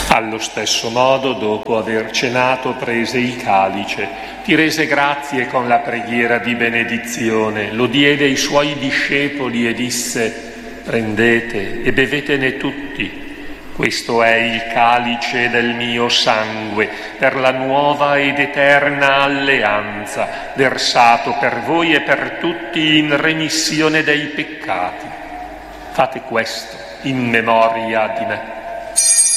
Allo stesso modo, dopo aver cenato, prese il calice, ti rese grazie con la preghiera di benedizione, lo diede ai suoi discepoli e disse: prendete e bevetene tutti. Questo è il calice del mio sangue, per la nuova ed eterna alleanza, versato per voi e per tutti in remissione dei peccati. Fate questo in memoria di me.